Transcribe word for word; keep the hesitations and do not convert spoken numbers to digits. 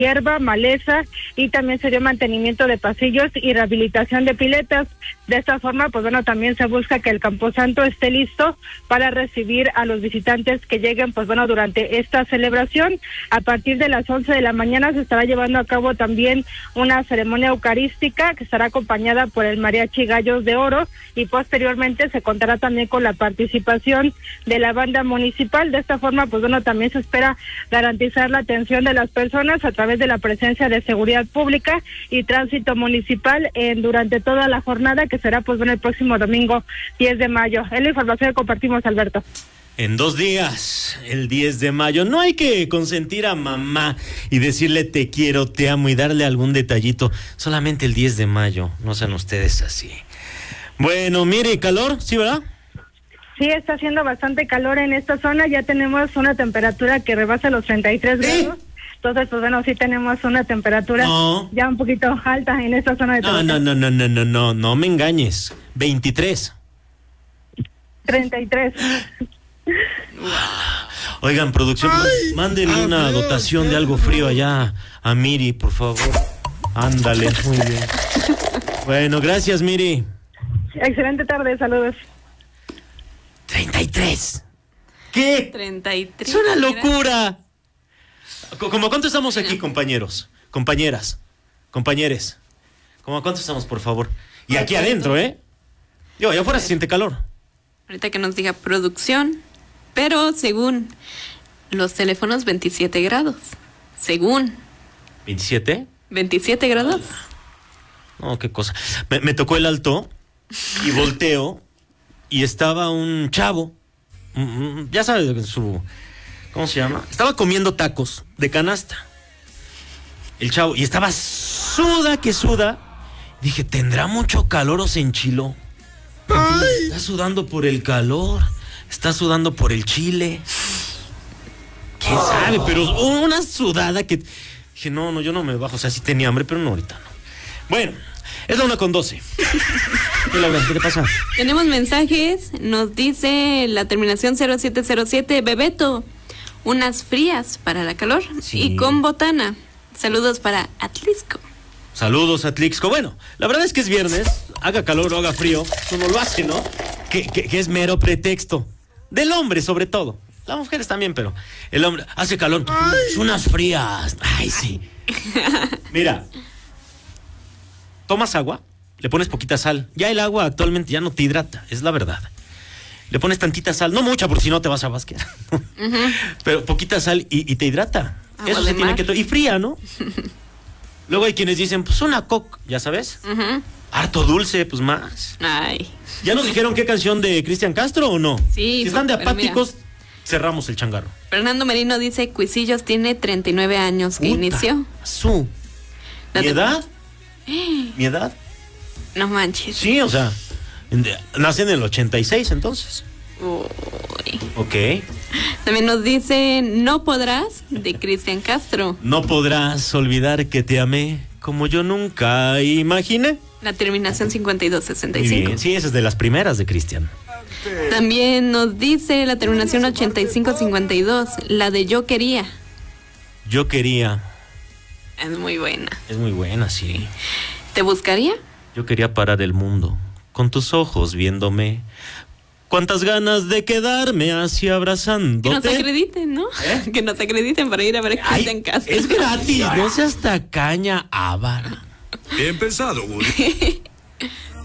hierba, maleza, y también se dio mantenimiento de pasillos y rehabilitación de piletas. De esta forma, pues bueno, también se busca que el Camposanto esté listo para recibir a los visitantes que lleguen, pues bueno, durante esta celebración. A partir de las once de la mañana se estará llevando a cabo también una ceremonia eucarística que estará acompañada por el Mariachi Gallos de Oro, y posteriormente se contará también con la participación de la banda municipal. De esta forma, pues bueno, también se espera garantizar la atención de las personas a través de la presencia de seguridad pública y tránsito municipal en durante toda la jornada, que será pues bueno el próximo domingo diez de mayo. Es la información que compartimos, Alberto. En dos días, el diez de mayo. No hay que consentir a mamá y decirle te quiero, te amo y darle algún detallito. Solamente el diez de mayo. No sean ustedes así. Bueno, mire, calor, ¿sí, verdad? Sí, está haciendo bastante calor en esta zona. Ya tenemos una temperatura que rebasa los treinta y tres ¿Eh? grados. Entonces, pues bueno, sí tenemos una temperatura no. ya un poquito alta en esta zona de No, no, no, no, no, no, no, no me engañes. veintitrés. treinta y tres. Oigan, producción, Ay, mándenle una ver, dotación de algo frío allá a Miri, por favor. Ándale, muy bien. Bueno, gracias, Miri. Excelente tarde, saludos. treinta y tres. ¿Qué? treinta y tres. Es una locura. ¿Cómo cuánto estamos aquí, compañeros? Compañeras, compañeres. ¿Cómo cuánto estamos, por favor? Y aquí adentro, ¿eh? Yo, allá afuera se siente calor. Ahorita que nos diga producción, pero según los teléfonos, veintisiete grados. Según. ¿veintisiete? ¿veintisiete grados? No, qué cosa. Me, me tocó el alto y volteo y estaba un chavo, ya sabes, su... ¿Cómo se llama? Estaba comiendo tacos de canasta. El chavo, y estaba suda que suda. Dije, ¿tendrá mucho calor o se enchiló? Ay. Está sudando por el calor, está sudando por el chile. ¿Quién oh. sabe? Pero una sudada que... Dije, no, no, yo no me bajo. O sea, sí tenía hambre, pero no ahorita no. Bueno, es la una con doce. ¿Qué, Laura? ¿Qué te pasa? Tenemos mensajes. Nos dice la terminación cero siete cero siete. Bebeto, unas frías para la calor, sí, y con botana. Saludos para Atlixco. Saludos, Atlixco. Bueno, la verdad es que es viernes, haga calor o haga frío, uno lo hace, ¿no? Que, que, que es mero pretexto. Del hombre, sobre todo. Las mujeres también, pero el hombre hace calor. Ay. Unas frías. Ay, sí. Mira, tomas agua, le pones poquita sal. Ya el agua actualmente ya no te hidrata, es la verdad. Le pones tantita sal, no mucha, porque si no te vas a basquear. Uh-huh. Pero poquita sal y, y te hidrata. Agua Eso se tiene que... To- y fría, ¿no? Luego hay quienes dicen, pues una coca, ya sabes. Uh-huh. Harto dulce, pues más. Ay. ¿Ya nos dijeron qué canción de Cristian Castro o no? Sí. Si están de apáticos, cerramos el changarro. Fernando Merino dice, Cuisillos tiene treinta y nueve años que Puta, inició. Su. ¿Mi edad? ¿Mi edad? No manches. Sí, o sea, nace en el ochenta y seis entonces. Uy. Ok. También nos dice, no podrás, de Cristian Castro. No podrás olvidar que te amé como yo nunca imaginé. La terminación cincuenta y dos sesenta y cinco. Muy bien. Sí, esa es de las primeras de Cristian. También nos dice la terminación ochenta y cinco cincuenta y dos, la de Yo Quería. Yo quería. Es muy buena. Es muy buena, sí. ¿Te buscaría? Yo quería parar el mundo con tus ojos viéndome. Cuántas ganas de quedarme así abrazándote. Que nos acrediten, ¿no? ¿Eh? Que nos acrediten para ir a ver Cristian Castro. Es gratis, no seas tacaña, avara. Bien pensado, Woody.